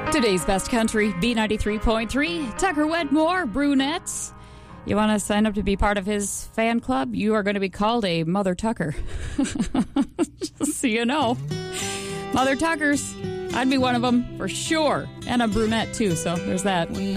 Today's best country, B93.3, Tucker Wedmore, brunettes. You want to sign up to be part of his fan club? You are going to be called a Mother Tucker. Just so you know. Mother Tuckers. I'd be one of them for sure. And a brunette, too, so there's that.